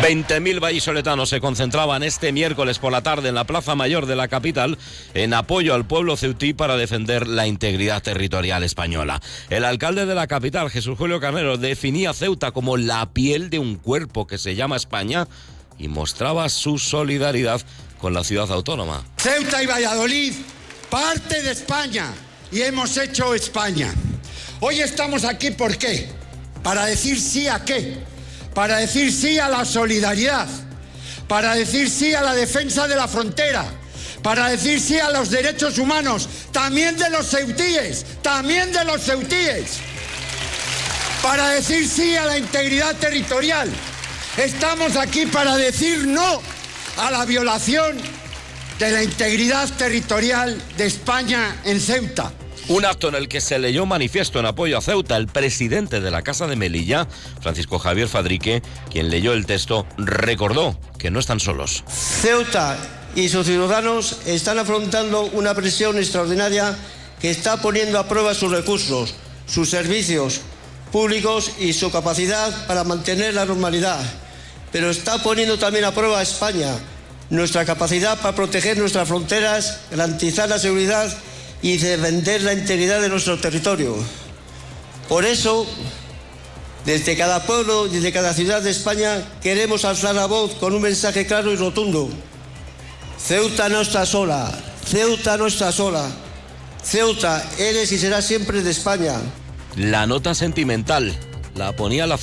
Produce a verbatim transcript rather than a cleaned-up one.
veinte mil vallisoletanos se concentraban este miércoles por la tarde en la Plaza Mayor de la capital en apoyo al pueblo ceutí para defender la integridad territorial española. El alcalde de la capital, Jesús Julio Carnero, definía Ceuta como la piel de un cuerpo que se llama España y mostraba su solidaridad con la ciudad autónoma. Ceuta y Valladolid, parte de España, y hemos hecho España. Hoy estamos aquí, ¿por qué? Para decir sí a qué. Para decir sí a la solidaridad, para decir sí a la defensa de la frontera, para decir sí a los derechos humanos, también de los ceutíes, también de los ceutíes, para decir sí a la integridad territorial. Estamos aquí para decir no a la violación de la integridad territorial de España en Ceuta. Un acto en el que se leyó manifiesto en apoyo a Ceuta. El presidente de la Casa de Melilla, Francisco Javier Fadrique, quien leyó el texto, recordó que no están solos. Ceuta y sus ciudadanos están afrontando una presión extraordinaria que está poniendo a prueba sus recursos, sus servicios públicos y su capacidad para mantener la normalidad. Pero está poniendo también a prueba a España, nuestra capacidad para proteger nuestras fronteras, garantizar la seguridad y defender la integridad de nuestro territorio. Por eso, desde cada pueblo y desde cada ciudad de España, queremos alzar la voz con un mensaje claro y rotundo. Ceuta no está sola, Ceuta no está sola. Ceuta eres y será siempre de España. La nota sentimental la ponía la